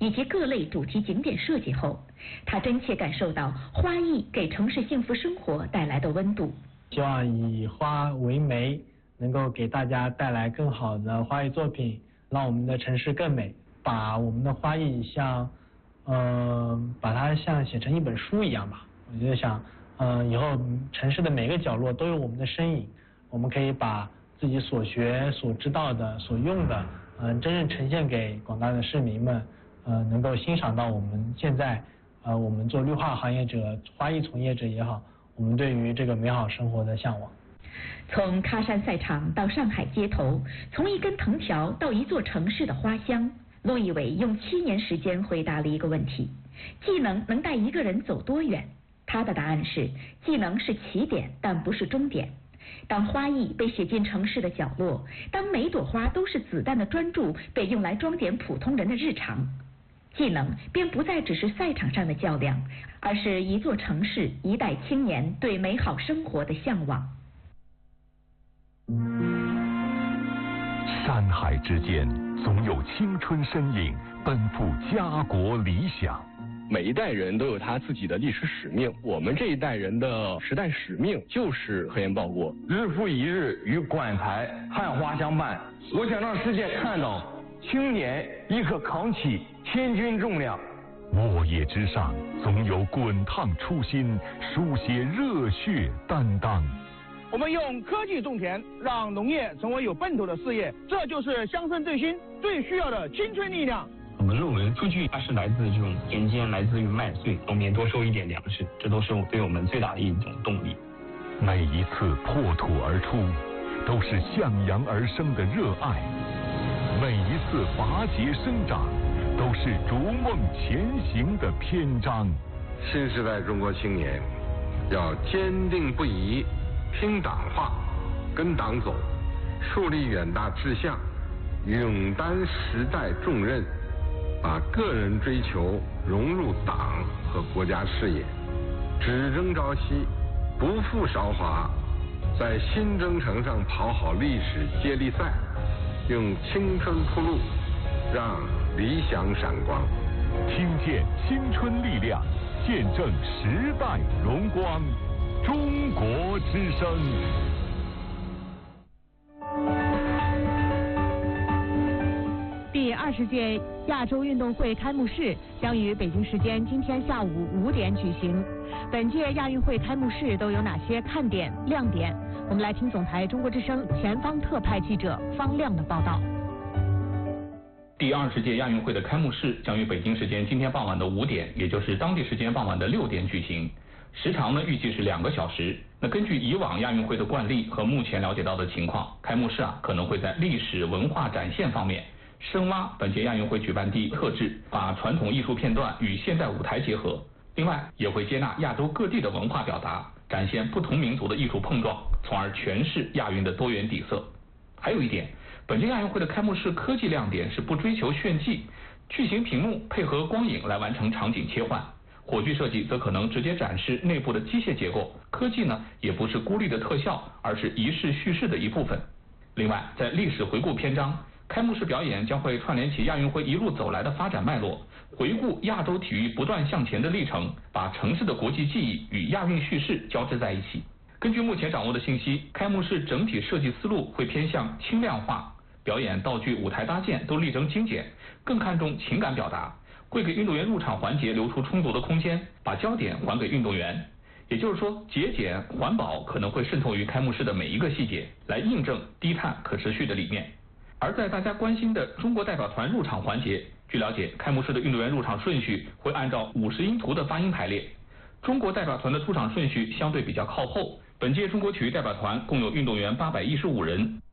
以及各类主题景点设计后，他真切感受到花艺给城市幸福生活带来的温度。 希望以花为媒，能够给大家带来更好的花艺作品，让我们的城市更美。把我们的花艺把它像写成一本书一样吧。我就想，以后城市的每个角落都有我们的身影，我们可以把自己所学、所知道的、所用的，真正呈现给广大的市民们，能够欣赏到我们现在，我们做绿化行业者、花艺从业者也好，我们对于这个美好生活的向往。 从喀山赛场到上海街头，从一根藤条到一座城市的花香，陆毅伟用7年时间回答了一个问题：技能能带一个人走多远？他的答案是，技能是起点，但不是终点。当花艺被写进城市的角落，当每朵花都是子弹的专注被用来装点普通人的日常，技能便不再只是赛场上的较量，而是一座城市、一代青年对美好生活的向往。 山海之间，总有青春身影奔赴家国理想。 每一代人都有他自己的历史使命，我们这一代人的时代使命就是科研报国。 日复一日与馆台汉花相伴，我想让世界看到青年亦可扛起千钧重量。 沃野之上，总有滚烫初心，书写热血担当。 我们用科技种田，让农业成为有奔头的事业，这就是乡村振兴最需要的青春力量。 我们论文数据它是来自这种田间，来自于麦穗，农民多收一点粮食，这都是对我们最大的一种动力。 每一次破土而出，都是向阳而生的热爱；每一次拔节生长，都是逐梦前行的篇章。 新时代中国青年要坚定不移听党话，跟党走，树立远大志向，勇担时代重任，把个人追求融入党和国家事业，只争朝夕，不负韶华，在新征程上跑好历史接力赛，用青春铺路，让理想闪光。 听见青春力量，见证时代荣光。中国之声。 第20届亚洲运动会开幕式将于北京时间今天下午5点举行。本届亚运会开幕式都有哪些看点、亮点？我们来听总台中国之声前方特派记者方亮的报道。 第20届亚运会的开幕式将于北京时间今天傍晚的5点，也就是当地时间傍晚的6点举行。时长呢预计是2个小时。那根据以往亚运会的惯例和目前了解到的情况，开幕式可能会在历史文化展现方面深挖本届亚运会举办地特质，把传统艺术片段与现代舞台结合。另外也会接纳亚洲各地的文化表达，展现不同民族的艺术碰撞，从而诠释亚运的多元底色。还有一点，本届亚运会的开幕式科技亮点是不追求炫技，巨型屏幕配合光影来完成场景切换。火炬设计则可能直接展示内部的机械结构，科技呢也不是孤立的特效，而是仪式叙事的一部分。另外，在历史回顾篇章，开幕式表演将会串联起亚运会一路走来的发展脉络，回顾亚洲体育不断向前的历程，把城市的国际记忆与亚运叙事交织在一起。根据目前掌握的信息，开幕式整体设计思路会偏向轻量化，表演道具、舞台搭建都力争精简，更看重情感表达，会给运动员入场环节留出充足的空间，把焦点还给运动员。也就是说，节俭环保可能会渗透于开幕式的每一个细节，来印证低碳可持续的理念。而在大家关心的中国代表团入场环节，据了解，开幕式的运动员入场顺序会按照50音图的发音排列。中国代表团的出场顺序相对比较靠后，本届中国体育代表团共有运动员815人，